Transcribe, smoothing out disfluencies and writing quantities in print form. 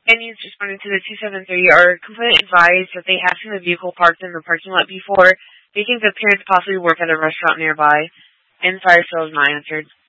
Indians responding to the 273 are completely advised that they have seen the vehicle parked in the parking lot before. They think the parents possibly work at a restaurant nearby, and fire sale is not answered.